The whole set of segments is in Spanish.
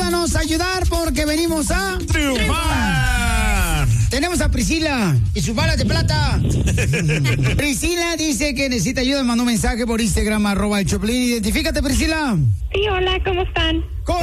Ayúdanos a ayudar porque venimos a triunfar. Tenemos a Priscila y sus balas de plata. Priscila dice que necesita ayuda. Mandó un mensaje por Instagram, @el Choplin. Identifícate, Priscila. Sí, hola, ¿cómo están? ¡Con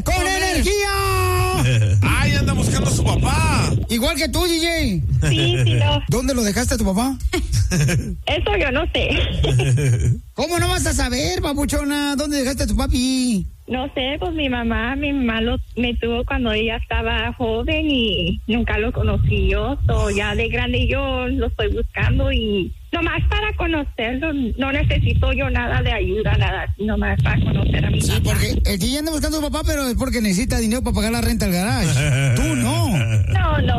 energía! ¡Ay, anda buscando a su papá! Igual que tú, DJ. Sí, no. ¿Dónde lo dejaste a tu papá? Eso yo no sé. ¿Cómo no vas a saber, papuchona? ¿Dónde dejaste a tu papi? No sé, pues mi mamá me tuvo cuando ella estaba joven y nunca lo conocí yo. So, ya de grande yo lo estoy buscando y nomás para conocerlo, no necesito yo nada de ayuda, nada, nomás para conocer a mi papá. Sí, porque el DJ anda buscando a su papá, pero es porque necesita dinero para pagar la renta del garage. Tú no. No. No,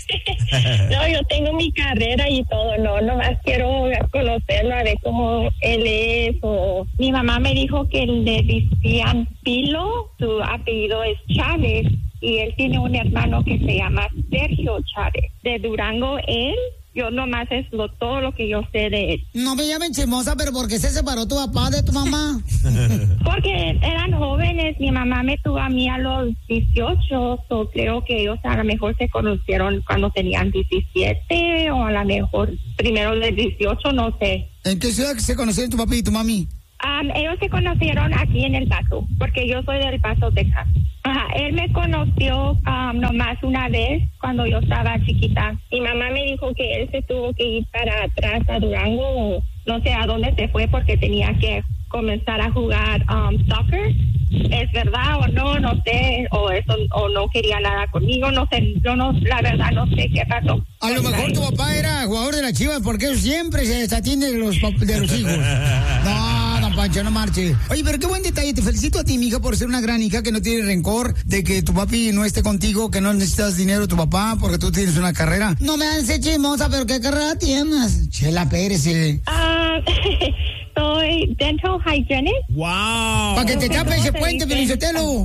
yo tengo mi carrera y todo, no, nomás quiero conocerlo, a ver cómo él es. O mi mamá me dijo que le decían Pilo, su apellido es Chávez, y él tiene un hermano que se llama Sergio Chávez. De Durango, él. Yo nomás es todo lo que yo sé de él. No me llamen chismosa, pero ¿por qué se separó tu papá de tu mamá? Porque eran jóvenes. Mi mamá me tuvo a mí a los 18, so creo que ellos a lo mejor se conocieron cuando tenían 17 o a lo mejor primero de 18, no sé. ¿En qué ciudad se conocieron tu papi y tu mami? Ellos se conocieron aquí en El Paso, porque yo soy del Paso, Texas. Ajá, él me conoció nomás una vez cuando yo estaba chiquita. Mi mamá me dijo que él se tuvo que ir para atrás a Durango, no sé a dónde se fue porque tenía que comenzar a jugar soccer. ¿Es verdad o no? No sé, o no quería nada conmigo, no sé, la verdad no sé qué pasó. A lo mejor tu papá era jugador de la Chivas porque él siempre se desatiende de los hijos. No, don Pancho, no marche. Oye, pero qué buen detalle, te felicito a ti, mija, por ser una gran hija que no tiene rencor de que tu papi no esté contigo, que no necesitas dinero de tu papá porque tú tienes una carrera. No me haces chismosa, pero ¿qué carrera tienes? Chela Pérez. Soy dental hygienist. ¡Wow! Para que te tape ese puente, Felicitelo.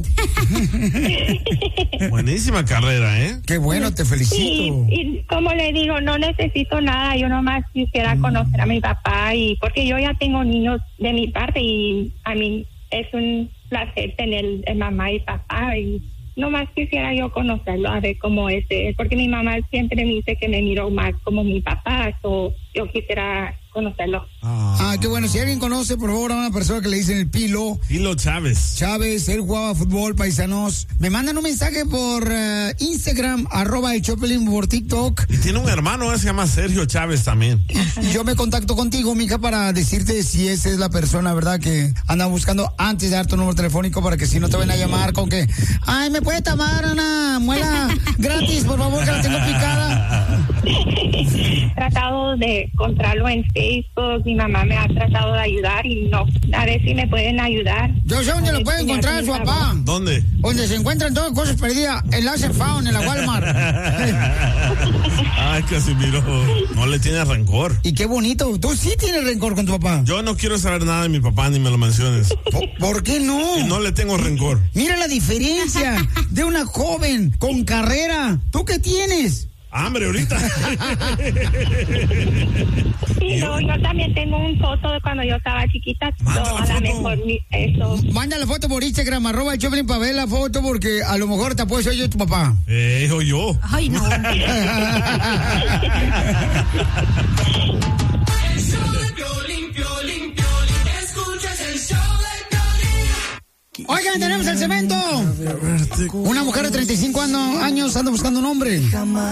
Buenísima carrera, ¿eh? Qué bueno, te felicito. Sí, y como le digo, no necesito nada. Yo nomás quisiera conocer a mi papá y porque yo ya tengo niños de mi parte y a mí es un placer tener mamá y papá y nomás quisiera yo conocerlo, a ver cómo es él, porque mi mamá siempre me dice que me miro más como mi papá, so yo quisiera conocerlo. Qué bueno. Si alguien conoce, por favor, a una persona que le dicen el Pilo. Pilo Chávez. Chávez, él jugaba fútbol, paisanos. Me mandan un mensaje por Instagram, @el Choplin, por TikTok. Y tiene un hermano, se llama Sergio Chávez también. Y yo me contacto contigo, mija, para decirte si esa es la persona, ¿verdad? Que anda buscando antes de dar tu número telefónico para que si no te vayan a llamar con que, ay, ¿me puede tomar una muela gratis, por favor, que la tengo picada? He tratado de encontrarlo en Facebook, mi mamá me ha tratado de ayudar y no, a ver si me pueden ayudar. Yo sé dónde lo puede encontrar su papá. ¿Dónde? Donde se encuentran todas cosas perdidas, en la Found, en la Walmart. Ay, Casimiro, no le tienes rencor. Y qué bonito, tú sí tienes rencor con tu papá. Yo no quiero saber nada de mi papá, ni me lo menciones. ¿Por qué no? Y no le tengo rencor. Mira la diferencia de una joven con carrera. ¿Tú qué tienes? Hambre ahorita. Sí, yo también tengo una foto de cuando yo estaba chiquita. A lo mejor eso. Manda la foto por Instagram, @el Choplin, para ver la foto, porque a lo mejor te puedo ser yo tu papá. O yo. Ay, no. Oigan, tenemos el cemento. Una mujer de 35 años anda buscando un hombre.